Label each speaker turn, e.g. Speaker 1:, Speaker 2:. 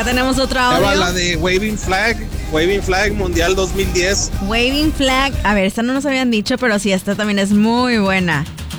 Speaker 1: acá tenemos otro
Speaker 2: Estaba
Speaker 1: audio.
Speaker 2: la de Waving Flag Mundial 2010.
Speaker 1: Waving Flag. A ver, esta no nos habían dicho, pero sí, esta también es muy buena.